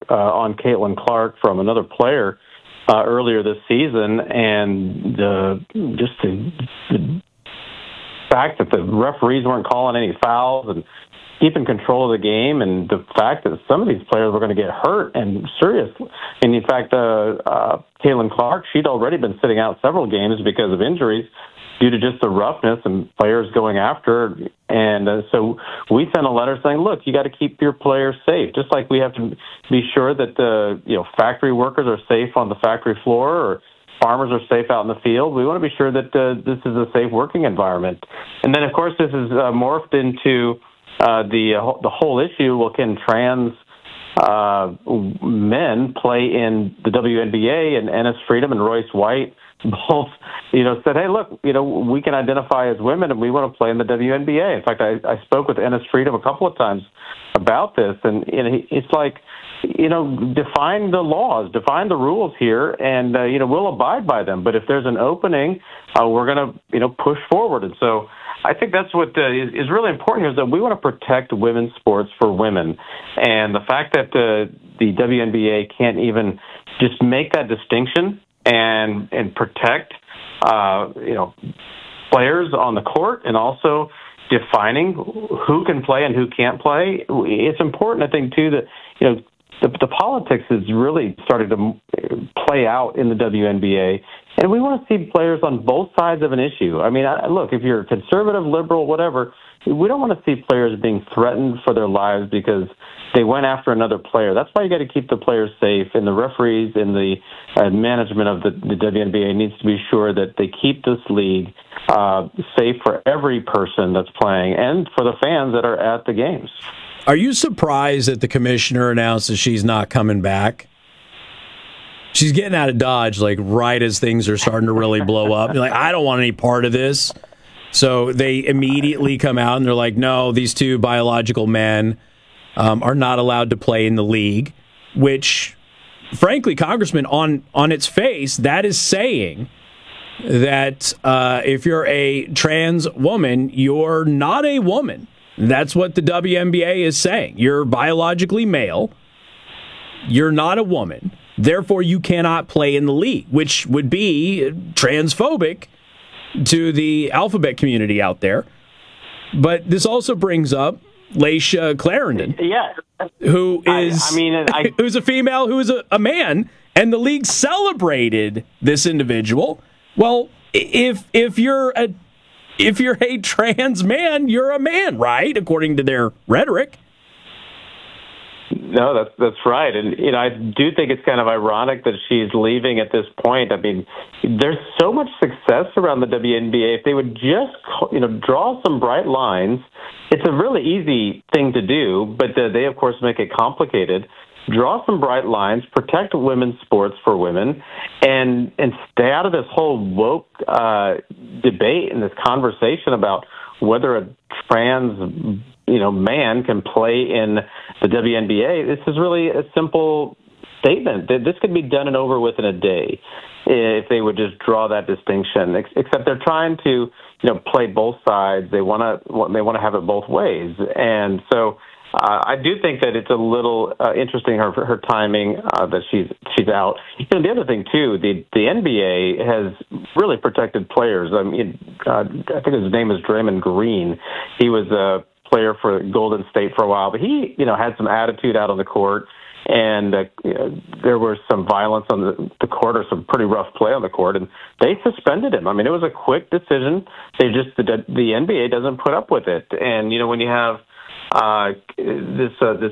on Caitlin Clark from another player earlier this season, and just the fact that the referees weren't calling any fouls and keeping control of the game, and the fact that some of these players were going to get hurt and serious. And in fact, Caitlin Clark, she'd already been sitting out several games because of injuries due to just the roughness and players going after her. And so we sent a letter saying, look, you got to keep your players safe, just like we have to be sure that factory workers are safe on the factory floor or farmers are safe out in the field. We want to be sure that this is a safe working environment. And then, of course, this is morphed into the whole issue. Well, can trans men play in the WNBA? And Ennis Freedom and Royce White both, said, hey, look, we can identify as women and we want to play in the WNBA. In fact, I spoke with Ennis Freedom a couple of times about this, and it's like, define the laws, define the rules here, and, we'll abide by them. But if there's an opening, we're going to, push forward. And so I think that's what is really important here, is that we want to protect women's sports for women. And the fact that the WNBA can't even just make that distinction and protect, players on the court, and also defining who can play and who can't play. It's important, I think, too, that, the politics is really starting to play out in the WNBA, and we want to see players on both sides of an issue. I mean, look, if you're conservative, liberal, whatever, we don't want to see players being threatened for their lives because they went after another player. That's why you got to keep the players safe, and the referees and the management of the WNBA needs to be sure that they keep this league safe for every person that's playing and for the fans that are at the games. Are you surprised that the commissioner announces she's not coming back? She's getting out of Dodge right as things are starting to really blow up. You're like, I don't want any part of this. So they immediately come out and they're like, no, these two biological men are not allowed to play in the league, which, frankly, Congressman, on its face, that is saying that if you're a trans woman, you're not a woman. That's what the WNBA is saying. You're biologically male. You're not a woman. Therefore, you cannot play in the league, which would be transphobic to the alphabet community out there. But this also brings up Layshia Clarendon, who is who's a female, who is a man, and the league celebrated this individual. Well, if you're a trans man, you're a man, right? According to their rhetoric. No, that's right. And, I do think it's kind of ironic that she's leaving at this point. I mean, there's so much success around the WNBA. If they would just, draw some bright lines, it's a really easy thing to do, but they, of course, make it complicated. Draw some bright lines, protect women's sports for women, and stay out of this whole woke debate and this conversation about whether a trans man can play in the WNBA. This is really a simple statement. This could be done and over with in a day if they would just draw that distinction. Except they're trying to, play both sides. They want to have it both ways, and so. I do think that it's a little interesting her timing that she's out. The other thing too, the NBA has really protected players. I mean, I think his name is Draymond Green. He was a player for Golden State for a while, but he had some attitude out on the court, and there was some violence on the court, or some pretty rough play on the court, and they suspended him. I mean, it was a quick decision. The NBA doesn't put up with it, and when you have this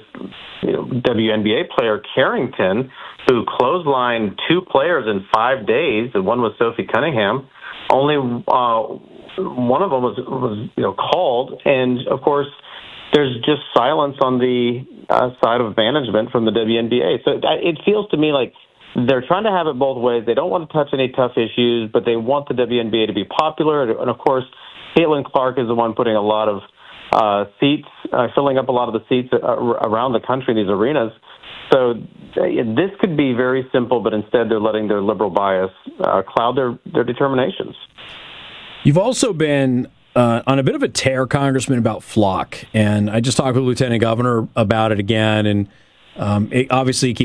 WNBA player Carrington, who clotheslined two players in 5 days, and one was Sophie Cunningham. Only one of them was called, and of course, there's just silence on the side of management from the WNBA. So it feels to me like they're trying to have it both ways. They don't want to touch any tough issues, but they want the WNBA to be popular. And of course, Caitlin Clark is the one putting a lot of seats, filling up a lot of the seats around the country in these arenas. So this could be very simple, but instead they're letting their liberal bias cloud their determinations. You've also been on a bit of a tear, Congressman, about Flock, and I just talked with Lieutenant Governor about it again, and it obviously keeps